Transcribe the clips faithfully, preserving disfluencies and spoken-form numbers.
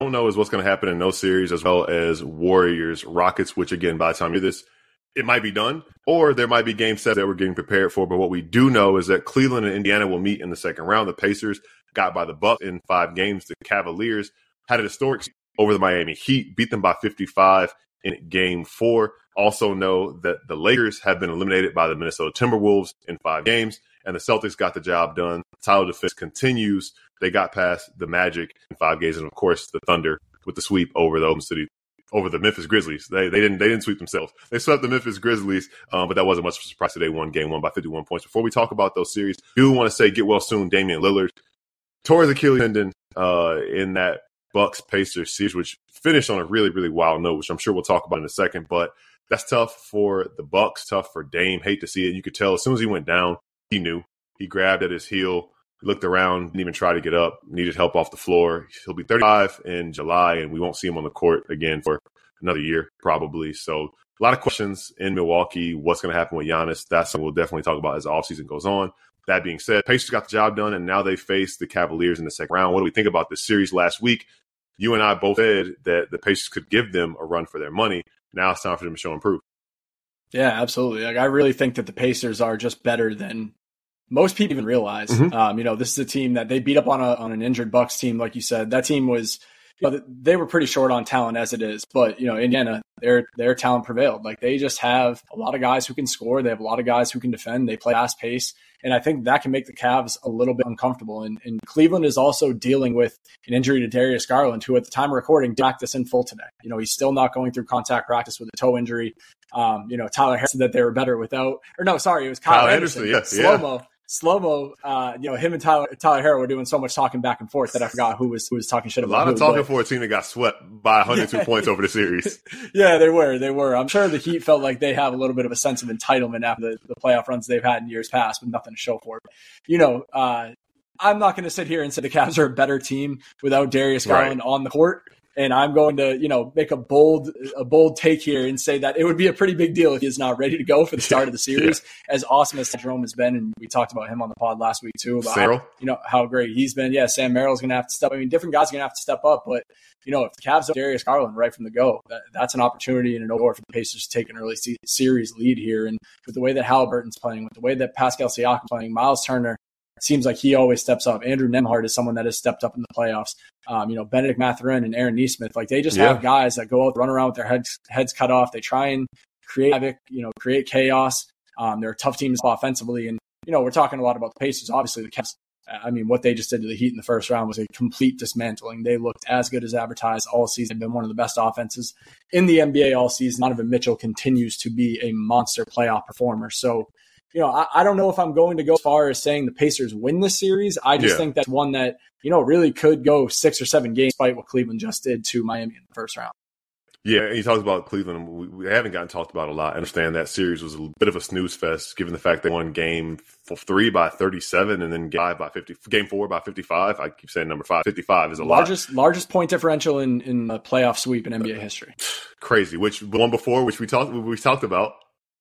don't know is what's going to happen in those series, as well as Warriors, Rockets, which, again, by the time you hear this, it might be done, or there might be game sets that we're getting prepared for. But what we do know is that Cleveland and Indiana will meet in the second round. The Pacers got by the Bucks in five games. The Cavaliers had a historic over the Miami Heat, beat them by fifty-five in game four. Also know that the Lakers have been eliminated by the Minnesota Timberwolves in five games, and the Celtics got the job done. Title defense continues. They got past the Magic in five games, and of course the Thunder with the sweep over the Oklahoma City, over the Memphis Grizzlies. They they didn't they didn't sweep themselves. They swept the Memphis Grizzlies, um, but that wasn't much of a surprise. They won game one by fifty-one points. Before we talk about those series, I do want to say get well soon, Damian Lillard tore his Achilles tendon uh, in that Bucks Pacers series, which finished on a really, really wild note, which I'm sure we'll talk about in a second. But that's tough for the Bucks, tough for Dame. Hate to see it. You could tell as soon as he went down, he knew. He grabbed at his heel, looked around, didn't even try to get up, needed help off the floor. He'll be thirty-five in July, and we won't see him on the court again for another year, probably. So a lot of questions in Milwaukee. What's going to happen with Giannis? That's something we'll definitely talk about as the offseason goes on. That being said, Pacers got the job done, and now they face the Cavaliers in the second round. What do we think about this series last week? You and I both said that the Pacers could give them a run for their money. Now it's time for them to show and prove. Yeah, absolutely. Like, I really think that the Pacers are just better than most people even realize. Mm-hmm. Um, you know, this is a team that they beat up on a on an injured Bucks team, like you said. That team was, you know, they were pretty short on talent as it is, but you know, Indiana, their their talent prevailed. Like, they just have a lot of guys who can score. They have a lot of guys who can defend. They play fast pace. And I think that can make the Cavs a little bit uncomfortable. And, and Cleveland is also dealing with an injury to Darius Garland, who at the time of recording practiced in full today. You know, he's still not going through contact practice with a toe injury. Um, you know, Tyler Harris said that they were better without, or no, sorry, it was Kyle, Kyle Anderson. Anderson yes, slow-mo. Yeah. Slow-mo, uh, you know, him and Tyler Tyler Harrow were doing so much talking back and forth that I forgot who was who was talking shit about. A lot who, of talking but, for a team that got swept by one hundred two points over the series. Yeah, they were. They were. I'm sure the Heat felt like they have a little bit of a sense of entitlement after the, the playoff runs they've had in years past, with nothing to show for it. You know, uh, I'm not going to sit here and say the Cavs are a better team without Darius Garland right on the court. And I'm going to, you know, make a bold, a bold take here and say that it would be a pretty big deal if he's not ready to go for the start of the series. Yeah. As awesome as Jerome has been, and we talked about him on the pod last week too, about how, you know, how great he's been. Yeah, Sam Merrill's going to have to step. I mean, different guys are going to have to step up, but you know, if the Cavs have Darius Garland right from the go, that, that's an opportunity and an door for the Pacers to take an early se- series lead here. And with the way that Halliburton's playing, with the way that Pascal Siakam's playing, Miles Turner, it seems like he always steps up. Andrew Nembhard is someone that has stepped up in the playoffs. Um, you know, Benedict Mathurin and Aaron Nesmith, like they just yeah. have guys that go out, run around with their heads heads cut off. They try and create havoc, you know, create chaos. Um, they're tough teams offensively. And, you know, we're talking a lot about the Pacers. Obviously, the Cavs, I mean, what they just did to the Heat in the first round was a complete dismantling. They looked as good as advertised all season. They've been one of the best offenses in the N B A all season. Donovan Mitchell continues to be a monster playoff performer. So, you know, I, I don't know if I'm going to go as far as saying the Pacers win this series. I just yeah. think that's one that, you know, really could go six or seven games despite what Cleveland just did to Miami in the first round. Yeah, he talks about Cleveland. We, we haven't gotten talked about a lot. I understand that series was a bit of a snooze fest, given the fact they won game three by thirty-seven and then game five by fifty, game four by fifty-five. I keep saying number five. fifty-five is a largest, lot. Largest point differential in, in a playoff sweep in N B A history. Crazy. Which the one before, which we talked we talked about.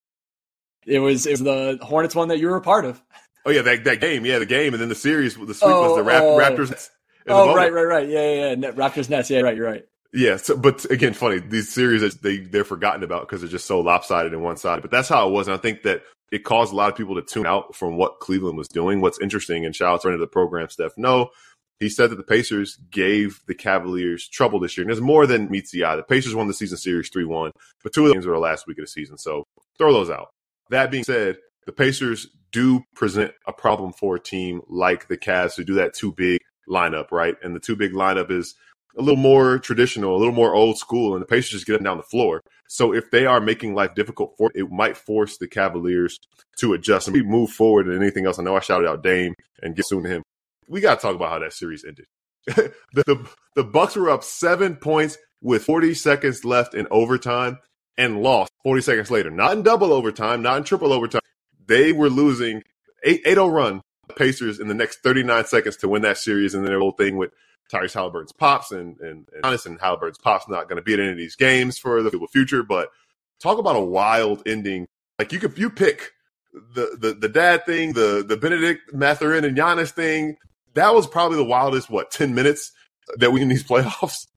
It was it was the Hornets one that you were a part of. Oh yeah, that that game, yeah, the game, and then the series. The sweep oh, was the Rap- oh. Raptors. Oh right, right, right, yeah, yeah, yeah. Raptors Nets, yeah, right, you're right. Yeah, so, but again, funny these series they they're forgotten about because they're just so lopsided and one sided. But that's how it was, and I think that it caused a lot of people to tune out from what Cleveland was doing. What's interesting, and shout out to the program, Steph. No, he said that the Pacers gave the Cavaliers trouble this year, and there's more than meets the eye. The Pacers won the season series three one, but two of the games were the last week of the season, so throw those out. That being said, the Pacers do present a problem for a team like the Cavs who do that too big lineup, right? And the too big lineup is a little more traditional, a little more old school, and the Pacers just get them down the floor. So if they are making life difficult for it, might force the Cavaliers to adjust and we move forward and anything else. I know I shouted out Dame and get soon to him. We got to talk about how that series ended. the, the the Bucks were up seven points with forty seconds left in overtime and lost forty seconds later. Not in double overtime, not in triple overtime. They were losing eight oh run the Pacers in the next thirty-nine seconds to win that series, and then their whole thing with Tyrese Halliburton's pops and and, and Giannis and Halliburton's pops not going to be at any of these games for the future. But talk about a wild ending. Like you could you pick the the the dad thing, the the Benedict Mathurin and Giannis thing. That was probably the wildest what ten minutes that we in these playoffs.